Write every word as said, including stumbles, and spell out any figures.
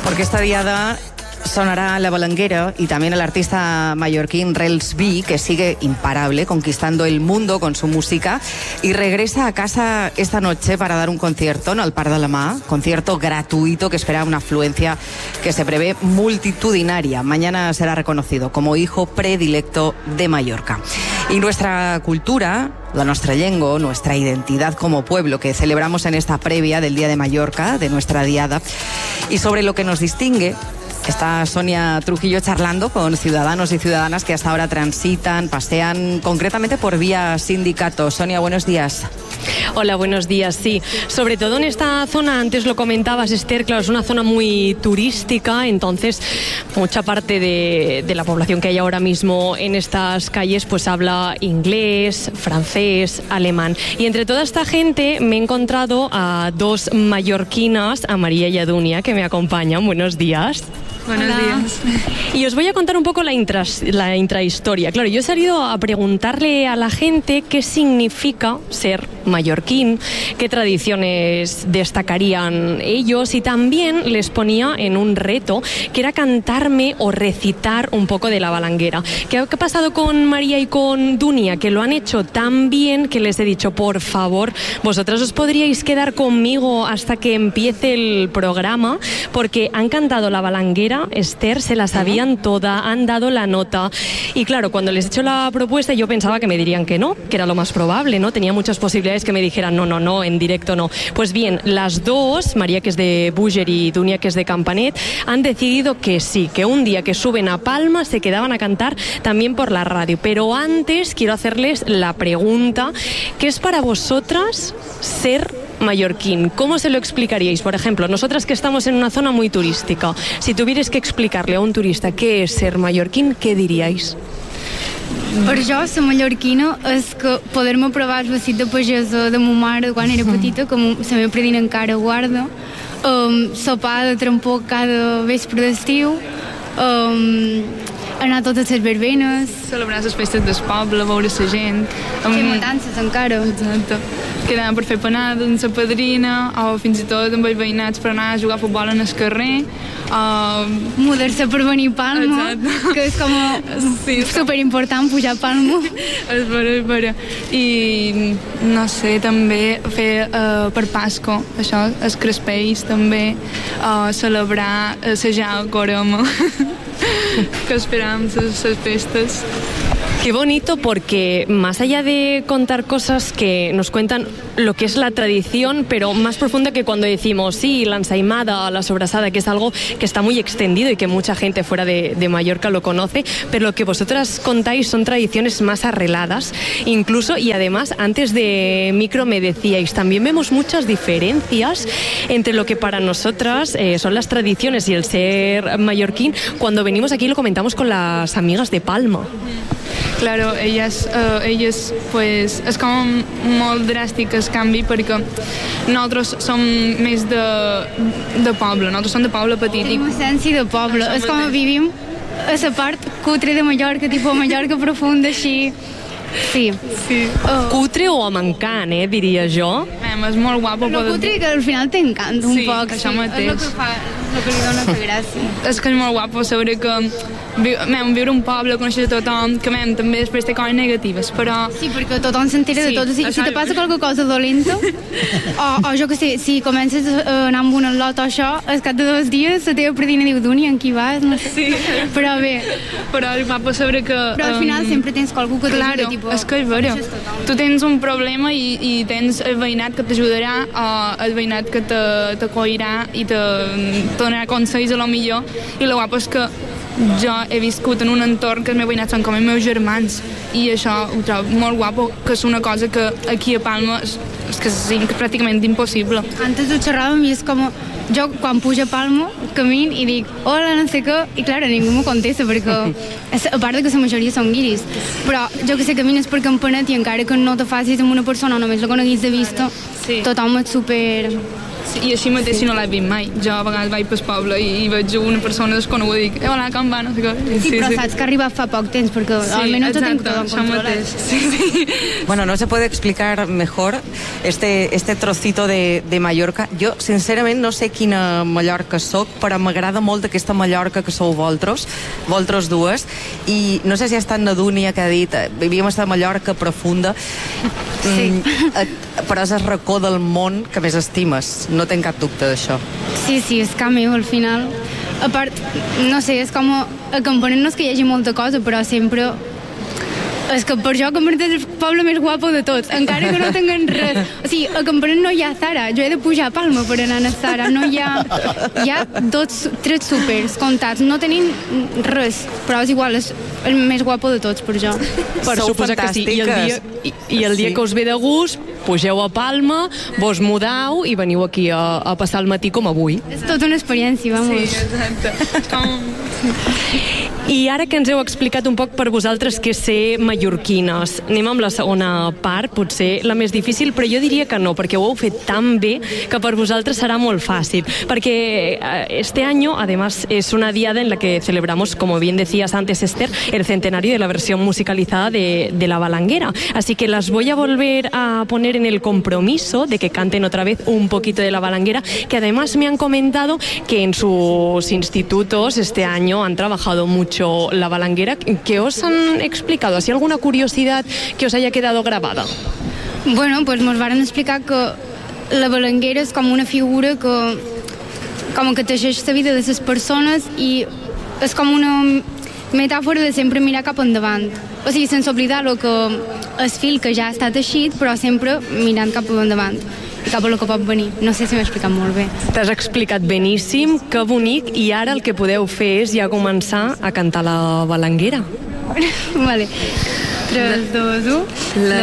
Porque esta diada sonará La Balanguera y también el artista mallorquín Rels B, que sigue imparable, conquistando el mundo con su música, y regresa a casa esta noche para dar un concierto en el Parc de la Mar, concierto gratuito que espera una afluencia que se prevé multitudinaria. Mañana será reconocido como hijo predilecto de Mallorca. Y nuestra cultura, la nuestra llengua, nuestra identidad como pueblo que celebramos en esta previa del Día de Mallorca, de nuestra diada, y sobre lo que nos distingue. Está Sonia Trujillo charlando con ciudadanos y ciudadanas que hasta ahora transitan, pasean concretamente por vía Sindicato. Sonia, buenos días. Hola, buenos días. Sí, sobre todo en esta zona, antes lo comentabas, Esther, claro, es una zona muy turística, entonces mucha parte de, de la población que hay ahora mismo en estas calles pues habla inglés, francés, alemán. Y entre toda esta gente me he encontrado a dos mallorquinas, a María y a Dunia, que me acompañan. Buenos días. Buenos Hola. días. Y os voy a contar un poco la, intra, la intrahistoria. Claro, yo he salido a preguntarle a la gente qué significa ser mallorquín, qué tradiciones destacarían ellos, y también les ponía en un reto que era cantarme o recitar un poco de La Balanguera. ¿Qué ha pasado con María y con Dunia? Que lo han hecho tan bien que les he dicho, por favor, vosotras os podríais quedar conmigo hasta que empiece el programa, porque han cantado La Balanguera, Esther, se la sabían toda, han dado la nota. Y claro, cuando les he hecho la propuesta, yo pensaba que me dirían que no, que era lo más probable, ¿no? Tenía muchas posibilidades que me dijeran no, no, no, en directo no. Pues bien, las dos, María, que es de Búger, y Dunia, que es de Campanet, han decidido que sí, que un día que suben a Palma se quedaban a cantar también por la radio. Pero antes quiero hacerles la pregunta: ¿qué es para vosotras ser mallorquín? ¿Cómo se lo explicaríais? Por ejemplo, nosotras que estamos en una zona muy turística, si tuvierais que explicarle a un turista qué es ser mallorquín, ¿qué diríais? Per jo, ser mallorquina és que poder-me provar el vestit de pagesa de ma mare quan era petita, que la meva predina encara guarda, um, sopar de trampó cada vespre d'estiu, um, anar a totes les verbenes, celebrar les festes del poble, veure la gent, fer matances encara. Exacte. Quedar per fer panada amb la padrina, o fins i tot amb els veïnats per anar a jugar a futbol en el carrer. Uh... Mudar-se per venir a Palma, exacte, que és com sí, superimportant pujar a Palma. És vera, és vera. I no sé, també fer uh, per Pasco, això, els crespells també, uh, celebrar uh, la ja corema que esperam les festes. Qué bonito, porque más allá de contar cosas que nos cuentan lo que es la tradición, pero más profunda que cuando decimos, sí, la ensaimada, la sobrasada, que es algo que está muy extendido y que mucha gente fuera de, de Mallorca lo conoce, pero lo que vosotras contáis son tradiciones más arreladas, incluso, y además, antes de micro me decíais, también vemos muchas diferencias entre lo que para nosotras eh, son las tradiciones y el ser mallorquín. Cuando venimos aquí lo comentamos con las amigas de Palma. Claro, elles, uh, elles pues, és com molt dràstic el canvi, perquè nosaltres som més de, de poble, nosaltres som de poble petit. Tenim essència de poble, és com vivim a la part cutre de Mallorca, tipus Mallorca profunda, així. Sí. sí. Oh. Cutre o amb encant, eh, diria jo. Mem, és molt guapo. Però poder... cutre que al final t'encanta un sí, poc. això sí, mateix. És el que fa, el que li dona la gràcia. És que és molt guapo saber que vi, mem, viure un poble, conèixer tothom, que mem, també després té coses negatives, però... Sí, perquè tothom s'entera sí, de tot. Si, si te passa qualque cosa dolenta, o, o jo que sé, si comences a anar amb una lot o això, al cap de dos dies la teva predina diu, Dunia, en qui vas? No sé. Sí. Però bé. Però és guapo saber que... Però al final um, sempre tens qualcú que t'ajuda, claro, tipus... és que és vera. Tu tens un problema i, i tens el veïnat que t'ajudarà, o el veïnat que t'acollirà i te, te donarà consells a lo millor. I el guapo és que jo he viscut en un entorn que els meus veïnats són com els meus germans, i això ho trobo molt guapo, que és una cosa que aquí a Palma és, és que és pràcticament impossible. Antes ho xerràvem i és com... Jo, quan pujo a Palma, camin i dic, hola, no sé què, i clar, ningú m'ho contesta, perquè a part de que la majoria són guiris, però jo que sé, camines per Campanet i encara que no te facis amb una persona o només la coneguis de vista, sí. Tothom és super Sí, i així mateix si no l'he vist mai. Jo a vegades vaig pel poble i, i veig una persona desconeguda i dic, eh, hola, com va? No sé què. Sí, sí, però sí. Saps que ha arribat fa poc temps, perquè sí, almenys ho tinc tot controlat. Sí, sí. Bueno, no se puede explicar mejor este, este trocito de, de Mallorca. Jo, sincerament, no sé quina Mallorca soc, però m'agrada molt aquesta Mallorca que sou vosaltres, vosaltres dues, i no sé si ha estat Nadúnia que ha dit, vivíem a Mallorca profunda, sí. mm, però és el racó del món que més estimes, no tenc cap dubte d'això. Sí, sí, és que meu, al final, a part, no sé, és com a, a Campanet no és que hi hagi molta cosa, però sempre és que per jo Campanet és el poble més guapo de tots, encara que no tinguin res. O sigui, a Campanet no hi ha Zara, jo he de pujar a Palma per anar a Zara, no hi ha... Hi ha dos, tres súpers comptats, no tenim res, però és igual, és el més guapo de tots per jo. Per suposar que sí, i el dia, i, i el dia sí. que us ve de gust, pugeu a Palma, vos mudau i veniu aquí a, a passar el matí com avui. És tota una experiència, vamos. Sí, exacte. Com... I ara que ens heu explicat un poc per vosaltres què és ser mallorquines, anem amb la segona part, potser la més difícil, però jo diria que no, perquè ho heu fet tan bé que per vosaltres serà molt fàcil, perquè este año, además, es una diada en la que celebramos, como bien decías antes, Esther, el centenario de la versión musicalizada de, de La Balanguera. Así que las voy a volver a poner en el compromiso de que canten otra vez un poquito de La Balanguera, que además me han comentado que en sus institutos este año han trabajado mucho La Balanguera. ¿Qué os han explicado? ¿Así alguna curiosidad que os haya quedado grabada? Bueno, pues nos van explicar que la balanguera és com una figura que com que teixeix la vida de les persones i és com una metàfora de sempre mirar cap endavant. O sigui, sense oblidar el que el fil que ja està teixit, però sempre mirant cap endavant i cap a el que pot venir. No sé si m'he explicat molt bé. T'has explicat beníssim, que bonic, i ara el que podeu fer és ja començar a cantar La Balanguera. Vale. tres, dos, u... La